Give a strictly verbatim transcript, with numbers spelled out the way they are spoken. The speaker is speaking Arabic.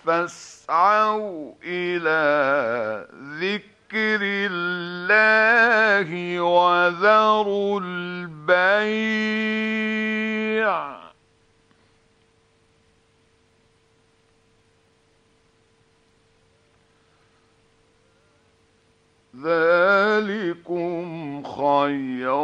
فاسعوا إلى ذكر الله وذروا البيع. ذلكم خير